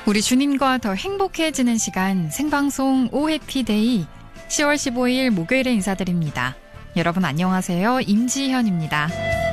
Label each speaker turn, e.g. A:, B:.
A: 우리 주님과 더 행복해지는 시간 생방송 오해피데이 10월 15일 목요일에 인사드립니다. 여러분 안녕하세요. 임지현입니다.